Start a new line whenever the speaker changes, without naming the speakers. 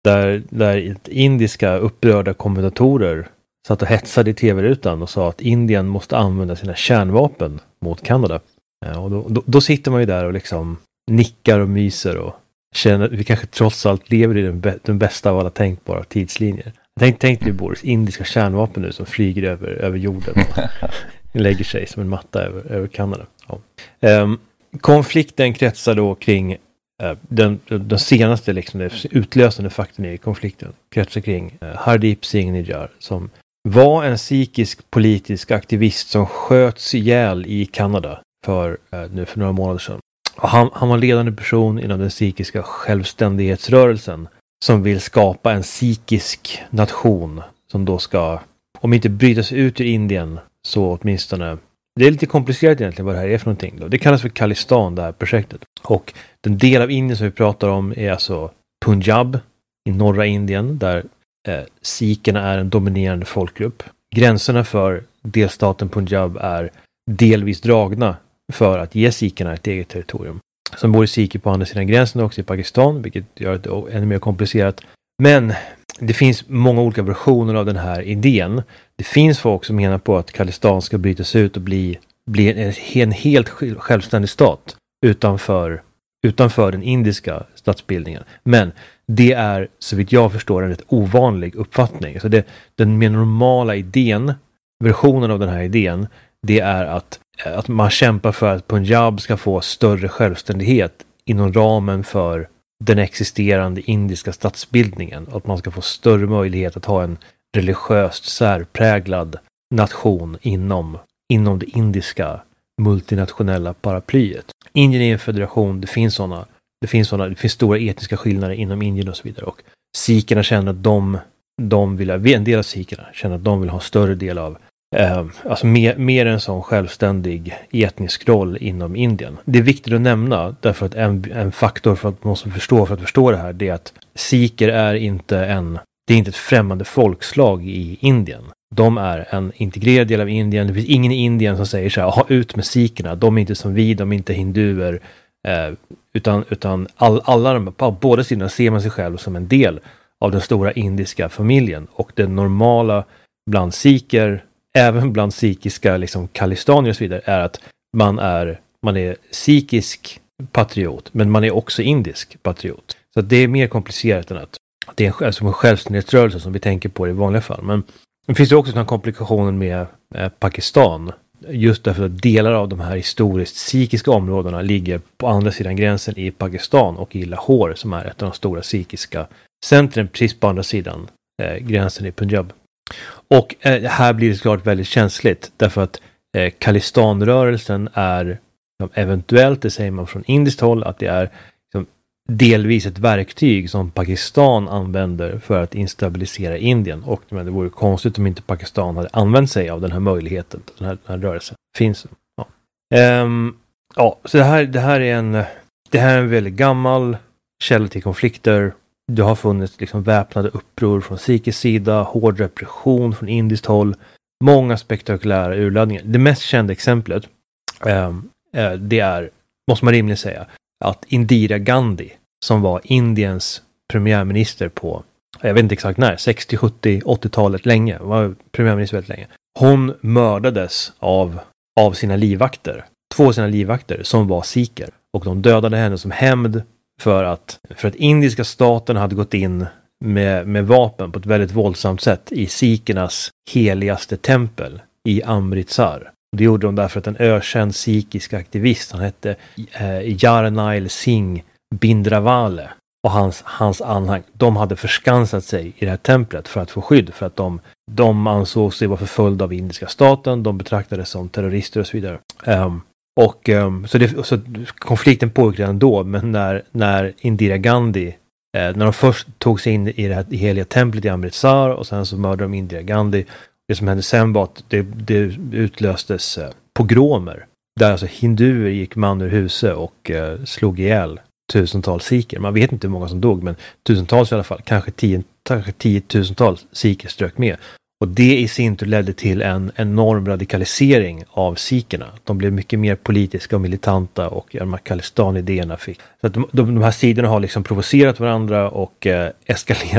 där indiska upprörda kommentatorer satt och hetsade i tv-rutan och sa att Indien måste använda sina kärnvapen mot Kanada. Och då sitter man ju där och liksom nickar och myser och känner att vi kanske trots allt lever i den bästa av alla tänkbara tidslinjer. Tänk dig Boris, indiska kärnvapen nu som flyger över jorden och lägger sig som en matta över Kanada. Ja. Konflikten kretsar då kring den senaste liksom, utlösande faktorn i konflikten kretsar kring Hardeep Singh Nijjar som var en sikhisk politisk aktivist som sköts ihjäl i Kanada för några månader sedan. Och han var ledande person inom den sikhiska självständighetsrörelsen som vill skapa en sikhisk nation som då ska, om inte bryta sig ut ur Indien, så åtminstone, det är lite komplicerat egentligen vad det här är för någonting då. Det kallas för Khalistan, det här projektet. Och den del av Indien som vi pratar om är alltså Punjab i norra Indien, där sikherna är en dominerande folkgrupp. Gränserna för delstaten Punjab är delvis dragna för att ge sikherna ett eget territorium. Sen bor sikher på andra sidan gränsen också i Pakistan, vilket gör det ännu mer komplicerat. Men det finns många olika versioner av den här idén. Det finns folk som menar på att Khalistan ska brytas ut och bli en helt självständig stat utanför den indiska statsbildningen. Men det är, så vitt jag förstår, en rätt ovanlig uppfattning. Så den mer normala idén, versionen av den här idén, det är att man kämpar för att Punjab ska få större självständighet inom ramen för den existerande indiska statsbildningen. Att man ska få större möjlighet att ha en religiöst särpräglad nation inom det indiska multinationella paraplyet. Indien är en federation, det finns stora etniska skillnader inom Indien och så vidare. Och sikherna känner att en del av sikherna känner att de vill ha större del av alltså mer en sån självständig etnisk roll inom Indien. Det är viktigt att nämna därför att en faktor för att man måste förstå det här, det är att sikher är inte ett främmande folkslag i Indien. De är en integrerad del av Indien. Det finns ingen i Indien som säger så här, ha ut med sikherna, de är inte som vi, de är inte hinduer, utan alla de på båda sidorna ser man sig själv som en del av den stora indiska familjen. Och det normala bland sikher, även bland sikhiska liksom kalistanier och så vidare, är att man är sikhisk patriot, men man är också indisk patriot. Så det är mer komplicerat än att det är en självständighetsrörelse som vi tänker på i vanliga fall. Men det finns ju också sådana komplikationer med Pakistan, just därför att delar av de här historiskt sikhiska områdena ligger på andra sidan gränsen i Pakistan och i Lahore, som är ett av de stora sikhiska centren precis på andra sidan gränsen i Punjab. Och här blir det såklart väldigt känsligt därför att Khalistanrörelsen är eventuellt, det säger man från indiskt håll, att det är delvis ett verktyg som Pakistan använder för att instabilisera Indien. Och det vore konstigt om inte Pakistan hade använt sig av den här möjligheten. Den här rörelsen finns. Ja. Så det här är en väldigt gammal källa till konflikter. Det har funnits liksom väpnade uppror från sikhisk sida, hård repression från indiskt håll, många spektakulära urladdningar. Det mest kända exemplet det är, måste man rimligen säga, att Indira Gandhi, som var Indiens premiärminister på, jag vet inte exakt när, 60, 70, 80-talet länge, var premiärminister väldigt länge. Hon mördades av sina livvakter, 2 av sina livvakter som var sikher, och de dödade henne som hämnd för att indiska staten hade gått in med vapen på ett väldigt våldsamt sätt i sikhernas heligaste tempel i Amritsar. Det gjorde de därför att en ökänd sikhisk aktivist, han hette Jarnail Singh Bhindranwale, och hans anhang, de hade förskansat sig i det här templet för att få skydd, för att de ansåg sig vara förföljda av indiska staten, de betraktades som terrorister och så vidare. Så konflikten pågick redan då, men när Indira Gandhi, när de först tog sig in i det här heliga templet i Amritsar och sen så mördade de Indira Gandhi, det som hände sen var att det utlöstes pogromer, där alltså hinduer gick man ur huset och slog ihjäl tusentals sikher. Man vet inte hur många som dog, men tusentals i alla fall, kanske 10-tusentals sikher strök med. Och det i sin tur ledde till en enorm radikalisering av sikherna. De blev mycket mer politiska och militanta, och de här Khalistan-idéerna fick. Så att de här sidorna har liksom provocerat varandra och eskalerat